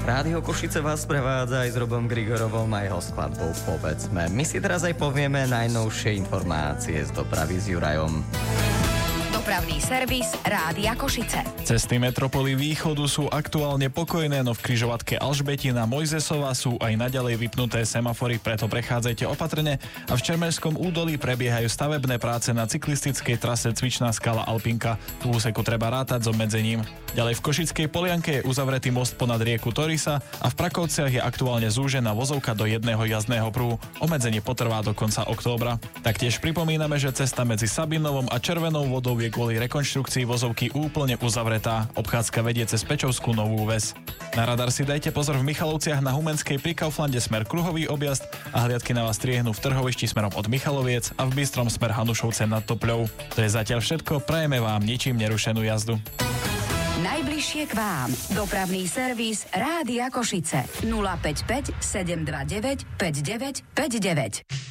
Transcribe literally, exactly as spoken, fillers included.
Rádio Košice vás prevádza aj s Robom Grigorovom a jeho skladbou Povedzme. My si teraz aj povieme najnovšie informácie z dopravy s Jurajom. Dopravný servis Rádia Košice. Cesty metropoly východu sú aktuálne pokojné, no v križovatke Alžbetina Mojzesova sú aj naďalej vypnuté semafory, preto prechádzajte opatrne a v Čermerskom údolí prebiehajú stavebné práce na cyklistickej trase Cvičná skala Alpinka. Tu úseku treba rátať s obmedzením. Ďalej v Košickej Polianke je uzavretý most ponad rieku Torisa a v Prakovciach je aktuálne zúžená vozovka do jedného jazdného pruhu. Obmedzenie potrvá do konca októbra. Taktiež pripomíname, že cesta medzi Sabinovom a Červenou vodou je kvôli rekonštrukcii vozovky úplne uzavretá. Obchádzka vedie cez Pečovskú Novú Ves. Na radar si dajte pozor v Michalovciach na Humenskej pri Kauflande smer kruhový objazd a hliadky na vás striehnú v Trhovišti smerom od Michaloviec a v Bystrom smer Hanušovce nad Topľou. To je zatiaľ všetko, prajeme vám ničím nerušenú jazdu. Najbližšie k vám. Dopravný servis Rádia Košice. nula päť päť sedem dva deväť päť deväť päť deväť.